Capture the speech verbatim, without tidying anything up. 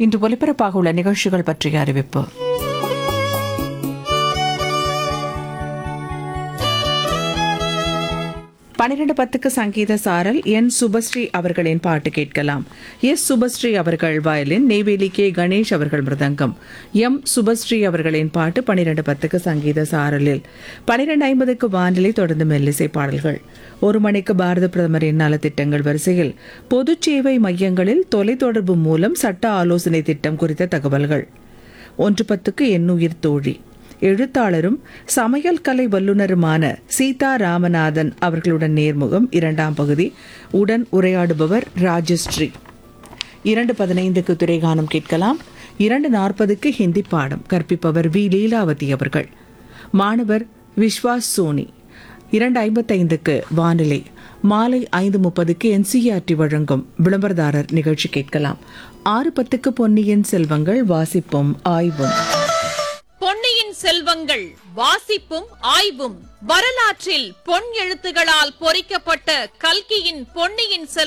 இன்று ஒலிபரப்பாக உள்ள நிகழ்ச்சிகள் பற்றிய அறிவிப்பு. பனிரெண்டு பத்துக்கு சங்கீத சாரல் என் சுபஸ்ரீ அவர்களின் பாட்டு கேட்கலாம். எஸ் சுபஸ்ரீ அவர்கள் வயலின், நெய்வேலி கே கணேஷ் அவர்கள் மிருதங்கம். எம் சுபஸ்ரீ அவர்களின் பாட்டு பனிரெண்டு பத்துக்கு சங்கீத சாரலில். பனிரெண்டு ஐம்பதுக்கு வானிலை, தொடர்ந்து மெல்லிசை பாடல்கள். ஒரு மணிக்கு பாரத பிரதமரின் நலத்திட்டங்கள் வரிசையில் பொது சேவை மையங்களில் தொலைத்தொடர்பு மூலம் சட்ட ஆலோசனை திட்டம் குறித்த தகவல்கள். ஒன்று பத்துக்கு எண்ணுயிர் தோழி, எழுத்தாளரும் சமையல் கலை வல்லுநருமான சீதா ராமநாதன் அவர்களுடன் நேர்முகம், இரண்டாம் பகுதி. உடன் உரையாடுபவர் ராஜஸ்ரீ. இரண்டு பதினைந்துக்கு துரைகானம் கேட்கலாம். இரண்டு நாற்பதுக்கு ஹிந்தி பாடம் கற்பிப்பவர் வி லீலாவதி அவர்கள். மாணவர் விஸ்வாஸ் சோனி. இரண்டு ஐம்பத்தைந்துக்கு வானிலை. மாலை ஐந்து முப்பதுக்கு என்சிஆர்டி வழங்கும் விளம்பரதாரர் நிகழ்ச்சி கேட்கலாம். ஆறு பத்துக்கு பொன்னியின் செல்வங்கள் வாசிப்பும் ஆய்வும். பொன்னியின் செல்வங்கள் வாசிப்பும் ஆய்வும். வரலாற்றில் பொன் எழுத்துகளால் பொறிக்கப்பட்ட கல்கியின் பொன்னியின் செல்வங்கள்